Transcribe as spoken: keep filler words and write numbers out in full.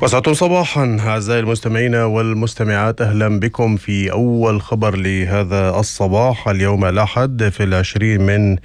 وسعتم صباحا أعزائي المستمعين والمستمعات، أهلا بكم في أول خبر لهذا الصباح اليوم الأحد في العشرين من